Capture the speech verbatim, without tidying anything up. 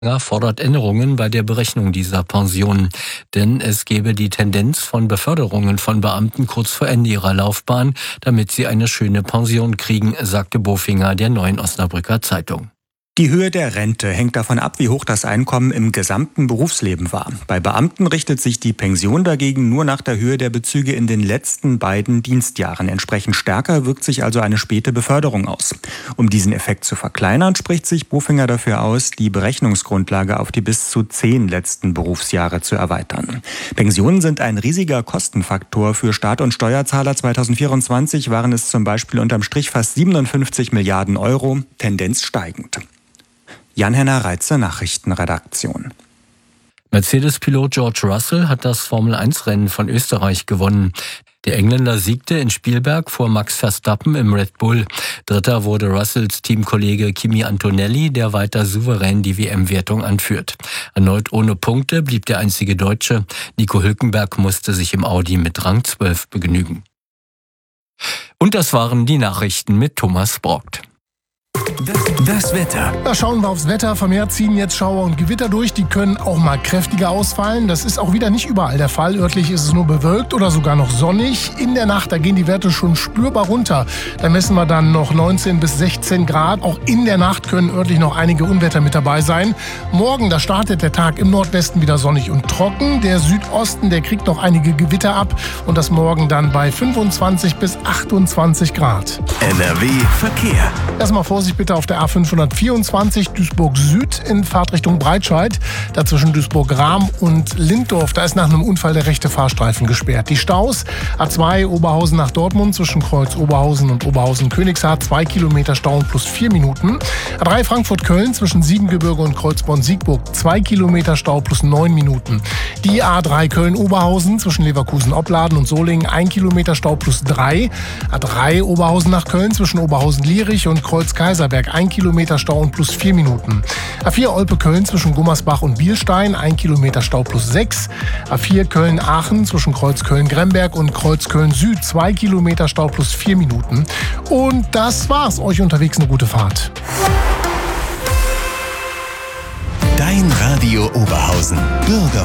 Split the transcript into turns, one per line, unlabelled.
Er fordert Änderungen bei der Berechnung dieser Pensionen, denn es gebe die Tendenz von Beförderungen von Beamten kurz vor Ende ihrer Laufbahn, damit sie eine schöne Pension kriegen, sagte Bofinger der Neuen Osnabrücker Zeitung.
Die Höhe der Rente hängt davon ab, wie hoch das Einkommen im gesamten Berufsleben war. Bei Beamten richtet sich die Pension dagegen nur nach der Höhe der Bezüge in den letzten beiden Dienstjahren. Entsprechend stärker wirkt sich also eine späte Beförderung aus. Um diesen Effekt zu verkleinern, spricht sich Bofinger dafür aus, die Berechnungsgrundlage auf die bis zu zehn letzten Berufsjahre zu erweitern. Pensionen sind ein riesiger Kostenfaktor für Staat und Steuerzahler. zweitausendvierundzwanzig waren es zum Beispiel unterm Strich fast siebenundfünfzig Milliarden Euro, Tendenz steigend. Jan-Henner Reitze, Nachrichtenredaktion.
Mercedes-Pilot George Russell hat das Formel eins Rennen von Österreich gewonnen. Der Engländer siegte in Spielberg vor Max Verstappen im Red Bull. Dritter wurde Russells Teamkollege Kimi Antonelli, der weiter souverän die W M-Wertung anführt. Erneut ohne Punkte blieb der einzige Deutsche. Nico Hülkenberg musste sich im Audi mit Rang zwölf begnügen. Und das waren die Nachrichten mit Thomas Brockt.
Das Wetter.
Da schauen wir aufs Wetter. Vermehrt ziehen jetzt Schauer und Gewitter durch. Die können auch mal kräftiger ausfallen. Das ist auch wieder nicht überall der Fall. Örtlich ist es nur bewölkt oder sogar noch sonnig. In der Nacht, da gehen die Werte schon spürbar runter. Da messen wir dann noch neunzehn bis sechzehn Grad. Auch in der Nacht können örtlich noch einige Unwetter mit dabei sein. Morgen, da startet der Tag im Nordwesten wieder sonnig und trocken. Der Südosten, der kriegt noch einige Gewitter ab. Und das morgen dann bei fünfundzwanzig bis achtundzwanzig Grad.
N R W Verkehr.
Erstmal Vorsicht bitte auf der A fünfhundertvierundzwanzig Duisburg Süd in Fahrtrichtung Breitscheid. Dazwischen Duisburg-Rahm und Linddorf. Da ist nach einem Unfall der rechte Fahrstreifen gesperrt. Die Staus A zwei Oberhausen nach Dortmund zwischen Kreuz Oberhausen und Oberhausen-Königshardt. Zwei Kilometer Stau und plus vier Minuten. A drei Frankfurt-Köln zwischen Siebengebirge und Kreuzborn-Siegburg. Zwei Kilometer Stau plus neun Minuten. Die A drei Köln-Oberhausen zwischen Leverkusen-Opladen und Solingen. Ein Kilometer Stau plus drei. A drei Oberhausen nach Köln zwischen Oberhausen-Lierich und Kreuz-Kaiserberg. Ein Kilometer Stau und plus vier Minuten. A vier Olpe-Köln zwischen Gummersbach und Bielstein. Ein Kilometer Stau plus sechs. A vier Köln-Aachen zwischen Kreuz Köln-Gremberg und Kreuz Köln-Süd. Zwei Kilometer Stau plus vier Minuten. Und das war's. Euch unterwegs eine gute Fahrt.
Dein Radio Oberhausen. Bürger